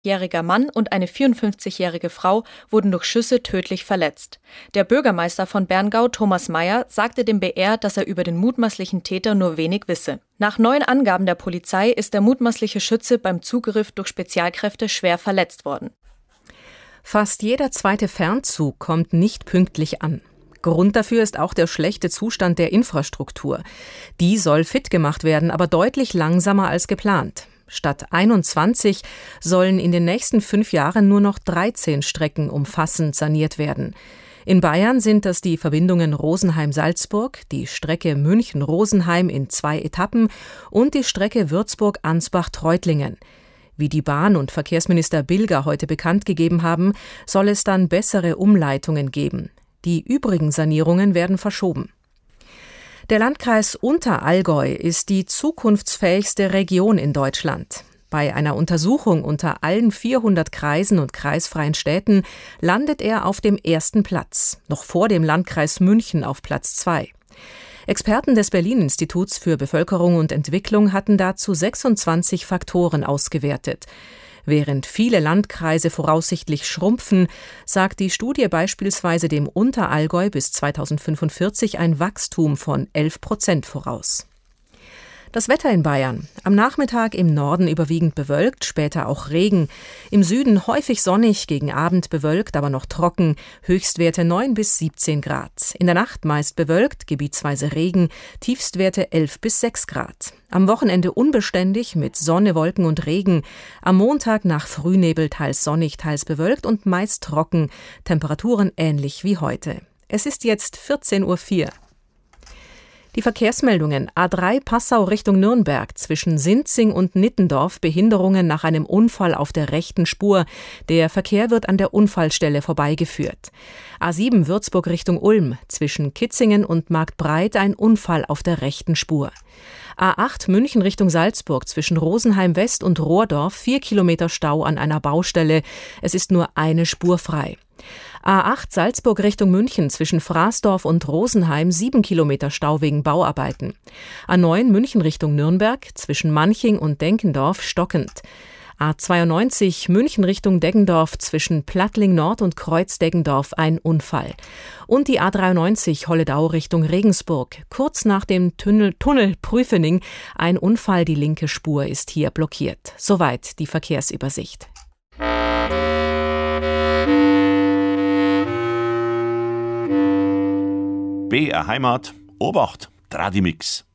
jähriger Mann und eine 54-jährige Frau wurden durch Schüsse tödlich verletzt. Der Bürgermeister von Berngau, Thomas Mayer, sagte dem BR, dass er über den mutmaßlichen Täter nur wenig wisse. Nach neuen Angaben der Polizei ist der mutmaßliche Schütze beim Zugriff durch Spezialkräfte schwer verletzt worden. Fast jeder zweite Fernzug kommt nicht pünktlich an. Grund dafür ist auch der schlechte Zustand der Infrastruktur. Die soll fit gemacht werden, aber deutlich langsamer als geplant. Statt 21 sollen in den nächsten 5 Jahren nur noch 13 Strecken umfassend saniert werden. In Bayern sind das die Verbindungen Rosenheim-Salzburg, die Strecke München-Rosenheim in 2 Etappen und die Strecke Würzburg-Ansbach-Treutlingen. Wie die Bahn- und Verkehrsminister Bilger heute bekannt gegeben haben, soll es dann bessere Umleitungen geben. Die übrigen Sanierungen werden verschoben. Der Landkreis Unterallgäu ist die zukunftsfähigste Region in Deutschland. Bei einer Untersuchung unter allen 400 Kreisen und kreisfreien Städten landet er auf dem 1. Platz, noch vor dem Landkreis München auf Platz 2. Experten des Berlin-Instituts für Bevölkerung und Entwicklung hatten dazu 26 Faktoren ausgewertet. Während viele Landkreise voraussichtlich schrumpfen, sagt die Studie beispielsweise dem Unterallgäu bis 2045 ein Wachstum von 11% voraus. Das Wetter in Bayern. Am Nachmittag im Norden überwiegend bewölkt, später auch Regen. Im Süden häufig sonnig, gegen Abend bewölkt, aber noch trocken. Höchstwerte 9 bis 17 Grad. In der Nacht meist bewölkt, gebietsweise Regen, Tiefstwerte 11 bis 6 Grad. Am Wochenende unbeständig mit Sonne, Wolken und Regen. Am Montag nach Frühnebel teils sonnig, teils bewölkt und meist trocken. Temperaturen ähnlich wie heute. Es ist jetzt 14:04 Uhr. Die Verkehrsmeldungen: A3 Passau Richtung Nürnberg, zwischen Sinzing und Nittendorf Behinderungen nach einem Unfall auf der rechten Spur. Der Verkehr wird an der Unfallstelle vorbeigeführt. A7 Würzburg Richtung Ulm, zwischen Kitzingen und Marktbreit ein Unfall auf der rechten Spur. A8 München Richtung Salzburg, zwischen Rosenheim West und Rohrdorf 4 Kilometer Stau an einer Baustelle. Es ist nur eine Spur frei. A8 Salzburg Richtung München, zwischen Fraßdorf und Rosenheim 7 Kilometer Stau wegen Bauarbeiten. A9 München Richtung Nürnberg, zwischen Manching und Denkendorf stockend. A92 München Richtung Deggendorf, zwischen Plattling Nord und Kreuz-Deggendorf ein Unfall. Und die A93 Holledau Richtung Regensburg, kurz nach dem Tunnel Prüfening ein Unfall, die linke Spur ist hier blockiert. Soweit die Verkehrsübersicht. BR Heimat, Obacht, Tradimix.